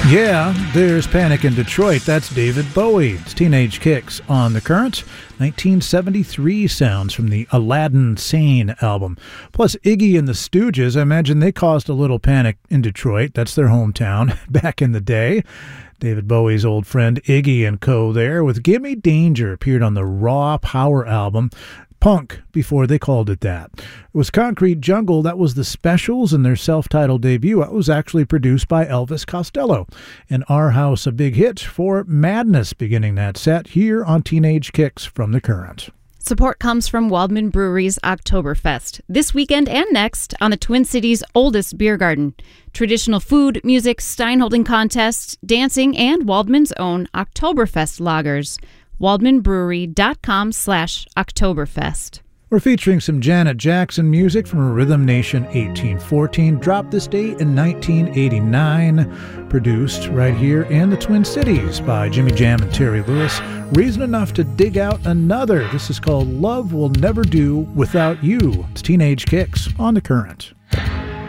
Yeah, there's Panic in Detroit. That's David Bowie. It's Teenage Kicks on the Current. 1973 sounds from the Aladdin Sane album. Plus Iggy and the Stooges, I imagine they caused a little panic in Detroit. That's their hometown back in the day. David Bowie's old friend Iggy and co. there with Gimme Danger appeared on the Raw Power album. Punk before they called it that. It was Concrete Jungle. That was the Specials and their self-titled debut. It was actually produced by Elvis Costello. In Our House, a big hit for Madness beginning that set here on Teenage Kicks from the Current. Support comes from Waldman Brewery's Oktoberfest, this weekend and next on the Twin Cities' oldest beer garden. Traditional food, music, stein-holding contests, dancing, and Waldman's own Oktoberfest lagers. WaldmanBrewery.com/Oktoberfest. We're featuring some Janet Jackson music from Rhythm Nation 1814, dropped this date in 1989, produced right here in the Twin Cities by Jimmy Jam and Terry Lewis. Reason enough to dig out another. This is called Love Will Never Do Without You. It's Teenage Kicks on the Current.